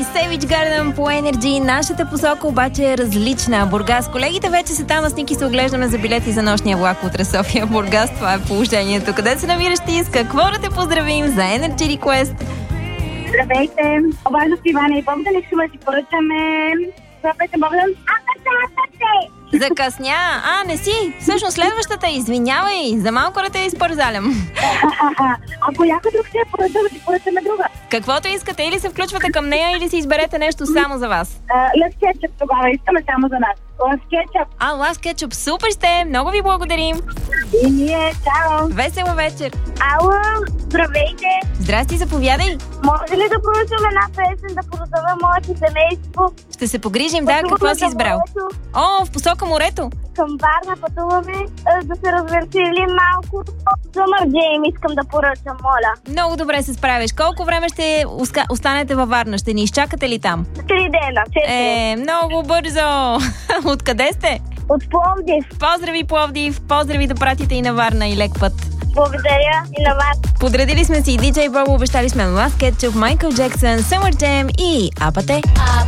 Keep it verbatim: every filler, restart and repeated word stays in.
Savage Garden по Energy. Нашата посока обаче е различна. Бургас. Колегите вече са там, а с Ники се оглеждаме за билети за нощния влак утре София. Бургас, това е положението. Къде се намираш ти? С какво да те поздравим за Energy Request? Здравейте! Обажда с Ивана и Богдан, искаме да си поръчаме това песен Богдан. Закъсня. А, не си. Всъщност следващата, извинявай. За малко да те изпързалям. Ако някой друг се е поръчал, да си поръчаме друга. Каквото искате, или се включвате към нея, или си изберете нещо само за вас. Лъс кетчуп тогава, искаме само за нас. Лъс кетчуп. А, лъс кетчуп. Супер сте. Много ви благодарим. И ние, чао. Весела вечер. Ало, здравейте. Здрасти, заповядай. Може ли да поръчам една песен да продава моето семейство? Ще се погрижим, да. Какво си избрал? О, в посока морето. Към Варна пътуваме, да се развертили малко. Summer Jam искам да поръчам, моля. Много добре се справиш. Колко време ще останете във Варна? Ще ни изчакате ли там? Три дена. Е, много бързо. Откъде сте? От Пловдив. Поздрави, Пловдив. Поздрави да пратите и на Варна и лек път. Благодаря и на вас. Подредили сме си ди джей Бобо, обещали сме Лъс кетчуп, Майкъл Джексън, Summer Jam и Апате.